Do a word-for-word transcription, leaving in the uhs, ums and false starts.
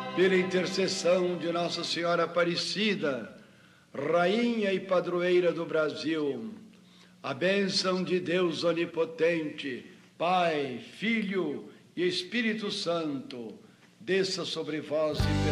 pela intercessão de Nossa Senhora Aparecida, Rainha e Padroeira do Brasil, a bênção de Deus Onipotente, Pai, Filho e Espírito Santo, desça sobre vós e